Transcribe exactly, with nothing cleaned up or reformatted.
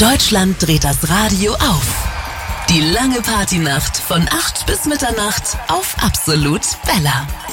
Deutschland dreht das Radio auf. Die lange Partynacht von acht bis Mitternacht auf Absolut Bella.